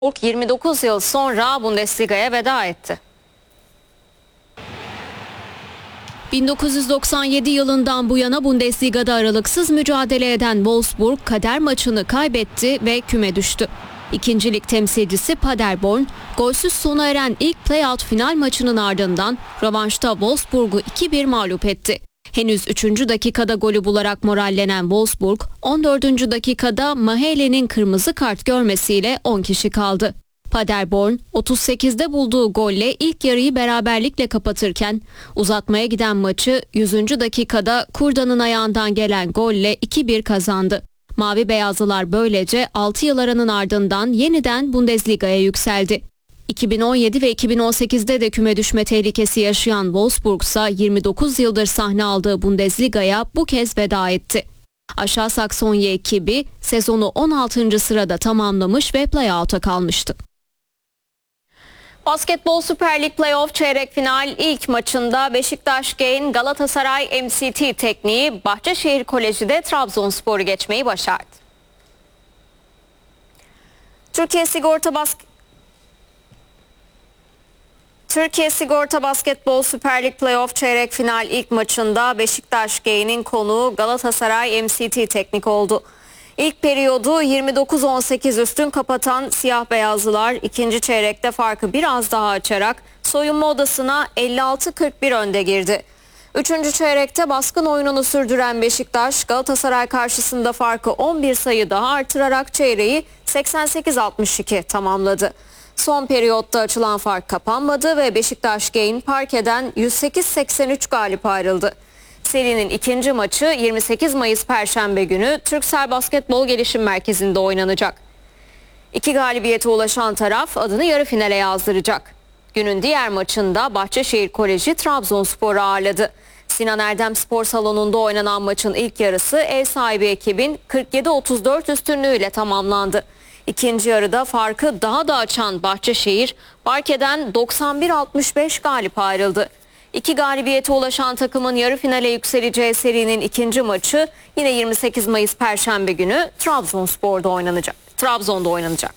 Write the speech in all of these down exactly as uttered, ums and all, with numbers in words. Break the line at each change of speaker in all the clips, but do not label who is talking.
yirmi dokuz yıl sonra Bundesliga'ya veda etti.
bin dokuz yüz doksan yedi yılından bu yana Bundesliga'da aralıksız mücadele eden Wolfsburg kader maçını kaybetti ve küme düştü. İkinci lig temsilcisi Paderborn, golsüz sona eren ilk playout final maçının ardından rövanşta Wolfsburg'u iki bir mağlup etti. Henüz üçüncü dakikada golü bularak morallenen Wolfsburg, on dördüncü dakikada Mahele'nin kırmızı kart görmesiyle on kişi kaldı. Paderborn otuz sekizde bulduğu golle ilk yarıyı beraberlikle kapatırken uzatmaya giden maçı yüzüncü dakikada Kurda'nın ayağından gelen golle iki bir kazandı. Mavi beyazlılar böylece altı yıl aranın ardından yeniden Bundesliga'ya yükseldi. iki bin on yedi ve iki bin on sekizde de küme düşme tehlikesi yaşayan Wolfsburg ise yirmi dokuz yıldır sahne aldığı Bundesliga'ya bu kez veda etti. Aşağı Saksonya ekibi sezonu on altıncı sırada tamamlamış ve playout'a kalmıştı.
Basketbol Süper Lig Playoff çeyrek final ilk maçında Beşiktaş Gain Galatasaray M C T tekniği Bahçeşehir Koleji'de Trabzonspor'u geçmeyi başardı. Türkiye Sigorta Basket Türkiye Sigorta Basketbol Süper Lig Playoff çeyrek final ilk maçında Beşiktaş Gain'in konuğu Galatasaray M C T teknik oldu. İlk periyodu yirmi dokuz on sekiz üstün kapatan siyah beyazlılar ikinci çeyrekte farkı biraz daha açarak soyunma odasına elli altı kırk bir önde girdi. Üçüncü çeyrekte baskın oyununu sürdüren Beşiktaş Galatasaray karşısında farkı on bir sayı daha artırarak çeyreği seksen sekiz altmış iki tamamladı. Son periyotta açılan fark kapanmadı ve Beşiktaş Gain parkeden yüz sekiz seksen üç galip ayrıldı. Serinin ikinci maçı yirmi sekiz Mayıs Perşembe günü Türksel Basketbol Gelişim Merkezi'nde oynanacak. İki galibiyete ulaşan taraf adını yarı finale yazdıracak. Günün diğer maçında Bahçeşehir Koleji Trabzonspor'u ağırladı. Sinan Erdem Spor Salonu'nda oynanan maçın ilk yarısı ev sahibi ekibin kırk yedi otuz dört üstünlüğüyle tamamlandı. İkinci yarıda farkı daha da açan Bahçeşehir parkeden doksan bir altmış beş galip ayrıldı. İki galibiyete ulaşan takımın yarı finale yükseleceği serinin ikinci maçı yine yirmi sekiz Mayıs Perşembe günü Trabzonspor'da oynanacak. Trabzon'da oynanacak.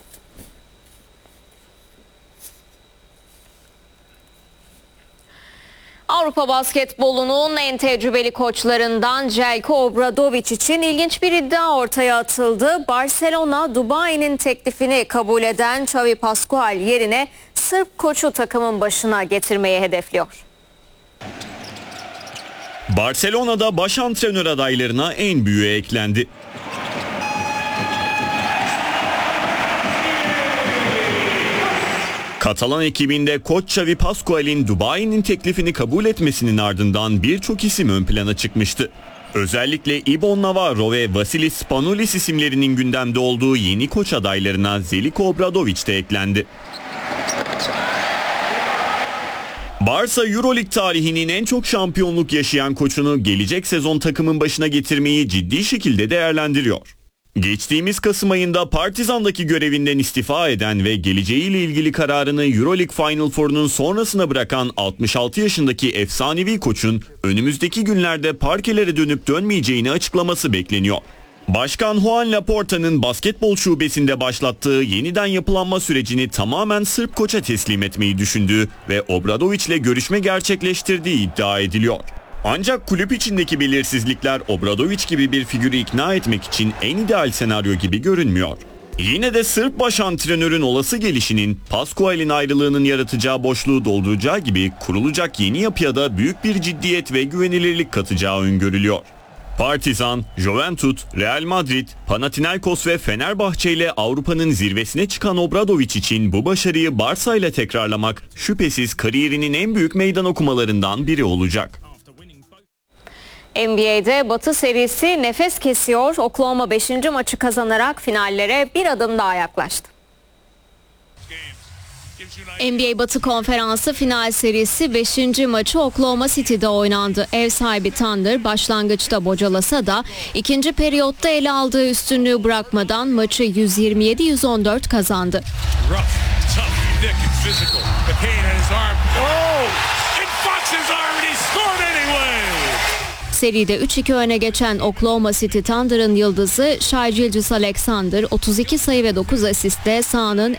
Avrupa basketbolunun en tecrübeli koçlarından Željko Obradović için ilginç bir iddia ortaya atıldı. Barcelona, Dubai'nin teklifini kabul eden Xavi Pascual yerine Sırp koçu takımın başına getirmeyi hedefliyor.
Barcelona'da baş antrenör adaylarına en büyüğü eklendi. Katalan ekibinde koç Xavi Pascual'in Dubai'nin teklifini kabul etmesinin ardından birçok isim ön plana çıkmıştı. Özellikle İbon Navarro ve Vasilis Spanoulis isimlerinin gündemde olduğu yeni koç adaylarına Željko Obradović de eklendi. Barça Euroleague tarihinin en çok şampiyonluk yaşayan koçunu gelecek sezon takımın başına getirmeyi ciddi şekilde değerlendiriyor. Geçtiğimiz Kasım ayında Partizan'daki görevinden istifa eden ve geleceğiyle ilgili kararını Euroleague Final Four'unun sonrasına bırakan altmış altı yaşındaki efsanevi koçun önümüzdeki günlerde parkelere dönüp dönmeyeceğini açıklaması bekleniyor. Başkan Juan Laporta'nın basketbol şubesinde başlattığı yeniden yapılanma sürecini tamamen Sırp koça teslim etmeyi düşündüğü ve Obradović ile görüşme gerçekleştirdiği iddia ediliyor. Ancak kulüp içindeki belirsizlikler Obradović gibi bir figürü ikna etmek için en ideal senaryo gibi görünmüyor. Yine de Sırp baş antrenörün olası gelişinin Pascual'in ayrılığının yaratacağı boşluğu dolduracağı gibi kurulacak yeni yapıya da büyük bir ciddiyet ve güvenilirlik katacağı öngörülüyor. Partizan, Juventus, Real Madrid, Panathinaikos ve Fenerbahçe ile Avrupa'nın zirvesine çıkan Obradović için bu başarıyı Barça ile tekrarlamak şüphesiz kariyerinin en büyük meydan okumalarından biri olacak.
N B A'de Batı serisi nefes kesiyor. Oklahoma beşinci maçı kazanarak finallere bir adım daha yaklaştı.
N B A Batı Konferansı final serisi beşinci maçı Oklahoma City'de oynandı. Ev sahibi Thunder başlangıçta bocalasa da ikinci periyotta ele aldığı üstünlüğü bırakmadan maçı yüz yirmi yedi yüz on dört kazandı. Seride üç iki öne geçen Oklahoma City Thunder'ın yıldızı Shai Gilgeous-Alexander otuz iki sayı ve dokuz asistle sahanın